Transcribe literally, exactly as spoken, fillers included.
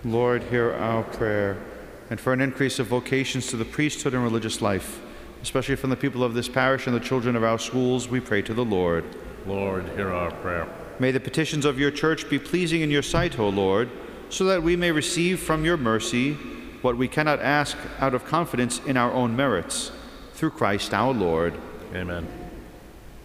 Lord, hear our prayer. And for an increase of vocations to the priesthood and religious life, especially from the people of this parish and the children of our schools, we pray to the Lord. Lord, hear our prayer. May the petitions of your church be pleasing in your sight, O Lord, so that we may receive from your mercy what we cannot ask out of confidence in our own merits. Through Christ our Lord. Amen.